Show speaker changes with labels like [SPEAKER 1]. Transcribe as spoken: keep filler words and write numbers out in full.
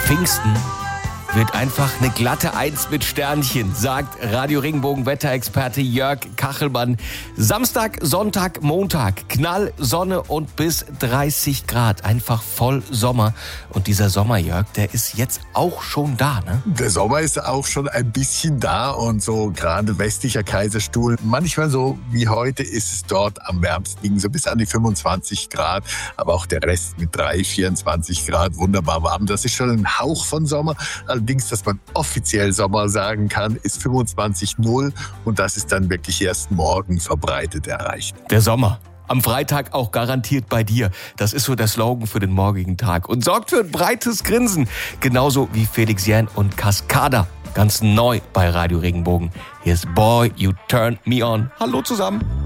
[SPEAKER 1] Pfingsten wird einfach eine glatte Eins mit Sternchen, sagt Radio Regenbogen Wetterexperte Jörg Kachelmann. Samstag, Sonntag, Montag, Knall, Sonne und bis dreißig Grad. Einfach voll Sommer. Und dieser Sommer, Jörg, der ist jetzt auch schon da, ne?
[SPEAKER 2] Der Sommer ist auch schon ein bisschen da und so gerade westlicher Kaiserstuhl. Manchmal so wie heute ist es dort am wärmsten, so bis an die fünfundzwanzig Grad. Aber auch der Rest mit drei, vierundzwanzig Grad wunderbar warm. Das ist schon ein Hauch von Sommer. Allerdings, dass man offiziell Sommer sagen kann, ist fünfundzwanzig null und das ist dann wirklich erst morgen verbreitet erreicht.
[SPEAKER 1] Der Sommer. Am Freitag auch garantiert bei dir. Das ist so der Slogan für den morgigen Tag. Und sorgt für ein breites Grinsen. Genauso wie Felix Jähn und Cascada. Ganz neu bei Radio Regenbogen. Hier ist Boy, You Turn Me On. Hallo zusammen.